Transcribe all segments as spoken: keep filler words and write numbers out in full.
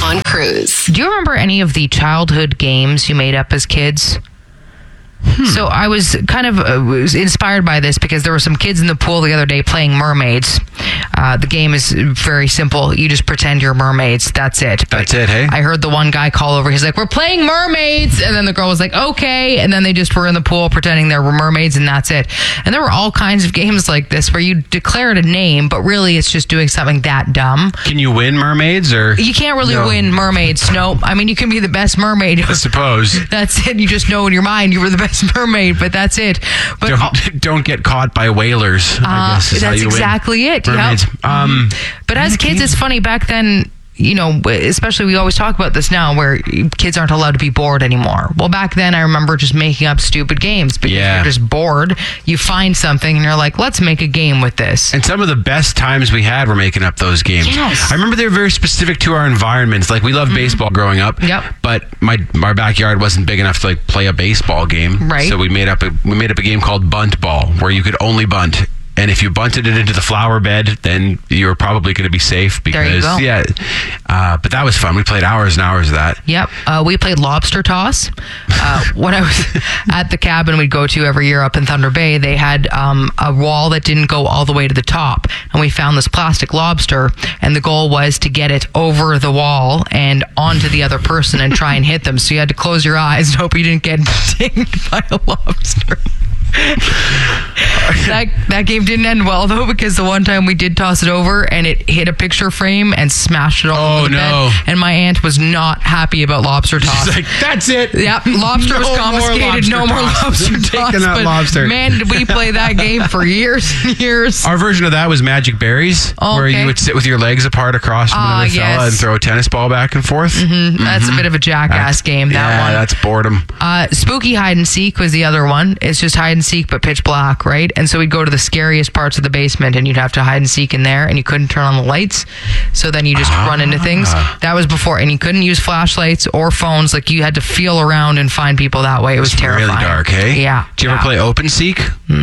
on Cruise. Do you remember any of the childhood games you made up as kids? Hmm. So I was kind of uh, was inspired by this because there were some kids in the pool the other day playing mermaids. Uh, the game is very simple. You just pretend you're mermaids. That's it. But That's it, hey? I heard the one guy call over. He's like, we're playing mermaids. And then the girl was like, okay. And then they just were in the pool pretending they were mermaids, and that's it. And there were all kinds of games like this where you declared a name, but really it's just doing something that dumb. Can you win mermaids? Or You can't really No. win mermaids. No. I mean, you can be the best mermaid. I suppose. That's it. You just know in your mind you were the best mermaid, but that's it. But Don't, don't get caught by whalers, I uh, guess is how that's you win. exactly it. Mermaids. Yep. Um, But as kids, it's funny. Back then, you know, especially we always talk about this now where kids aren't allowed to be bored anymore. Well, back then I remember just making up stupid games because Yeah. you're just bored. You find something and you're like, let's make a game with this. And some of the best times we had were making up those games. Yes. I remember they were very specific to our environments. Like, we loved baseball growing up. Yep. But my our backyard wasn't big enough to like play a baseball game. Right. So we made up a we made up a game called bunt ball, where you could only bunt. And if you bunted it into the flower bed, then you were probably going to be safe because, There you go. yeah. Uh, but that was fun. We played hours and hours of that. Yep. Uh, we played lobster toss. Uh, when I was at the cabin we'd go to every year up in Thunder Bay, they had um, a wall that didn't go all the way to the top. And we found this plastic lobster. And the goal was to get it over the wall and onto the other person and try and hit them. So you had to close your eyes and hope you didn't get dinged by a lobster. that that game didn't end well though, because the one time we did toss it over and it hit a picture frame and smashed it all Oh, over the no. bed, and my aunt was not happy about lobster toss. She's like, that's it. Yep, lobster No was more confiscated. lobster No more toss. lobster I'm toss. taking that but lobster. Man, did we play that game for years and years. Our version of that was Magic Berries, Oh, where okay. you would sit with your legs apart across from Ah, another fella yes. and throw a tennis ball back and forth. Mm, That's a bit of a jackass game, that yeah, one. that's boredom. Uh, spooky hide and seek was the other one. It's just hide and seek, but pitch black, right? And so we'd go to the scariest parts of the basement and you'd have to hide and seek in there, and you couldn't turn on the lights. So then you just Ah. run into things. That was before, and you couldn't use flashlights or phones. Like, you had to feel around and find people that way. It was It's terrifying. really dark, hey? Yeah. Do you ever yeah. play Open Seek?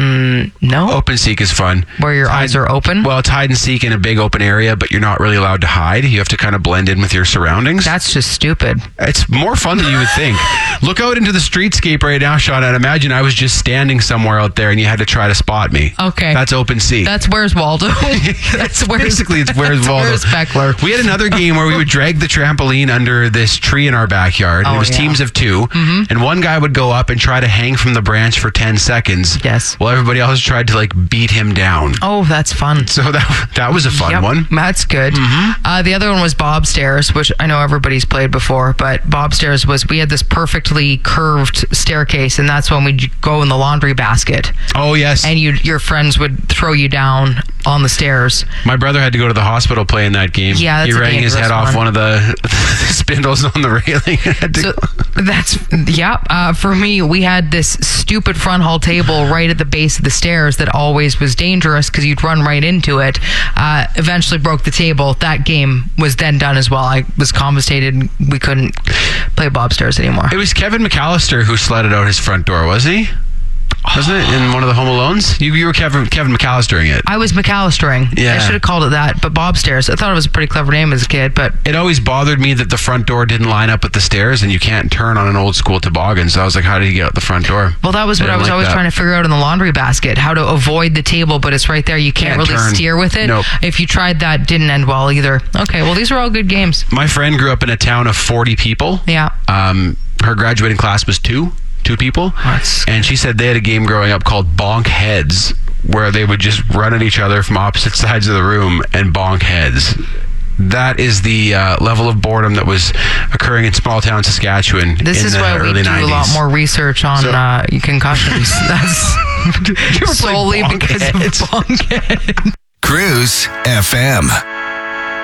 No. Open Seek is fun. Where your It's eyes hide- are open? Well, it's hide and seek in a big open area, but you're not really allowed to hide. You have to kind of blend in with your surroundings. That's just stupid. It's more fun than you would think. Look out into the streetscape right now, Sean, and imagine I was just standing somewhere out there and you had to try to spot me. Okay. That's Open Seek. That's Where's Waldo. That's where's, Basically, it's Where's that's Waldo. Where's Beckler. We had another game where we would drag the trampoline under this tree in our backyard. And Oh, it was yeah. teams of two. And one guy would go up and try to hang from the branch for ten seconds. Yes. While everybody else tried to, like, beat him down. Oh, that's fun. So that that was a fun Yep, one. That's good. Uh, the other one was Bob Stairs, which I know everybody's played before, but Bob Stairs was, we had this perfectly curved staircase, and that's when we'd go in the laundry basket, Oh, yes. and you your friends would throw you down on the stairs. My brother had to go to the hospital playing that game. Yeah, that's he a rang his dangerous head off one. one of the spindles on the railing. Had to So go- that's, yeah, uh, for me, we had this stupid front hall table right at the base of the stairs that always was dangerous because you'd run right into it. Uh, eventually broke the table. That game was then done as well. I was confiscated. We couldn't play Bob Stairs anymore. It was Kevin McAllister who sledded out his front door, was he? Wasn't it in one of the Home Alones? You, you were Kevin, Kevin McAllistering it. I was McAllistering. Yeah. I should have called it that, but Bob Stairs. I thought it was a pretty clever name as a kid, but It always bothered me that the front door didn't line up with the stairs, and you can't turn on an old school toboggan. So I was like, how did he get out the front door? well, that was what I, didn't was like always that. trying to figure out in the laundry basket, how to avoid the table, but it's right there. You can't, Can't really turn. steer with it. Nope. If you tried that, didn't end well either. Okay, well, these are all good games. My friend grew up in a town of forty people. Yeah. Um, her graduating class was two, two people. That's And she said they had a game growing up called Bonk Heads, where they would just run at each other from opposite sides of the room and bonk heads. That is the uh, level of boredom that was occurring in small town Saskatchewan This in is the why we early do nineties. a lot more research on So- uh, concussions. That's ever play solely bonk because heads? of bonk head. Cruise F M.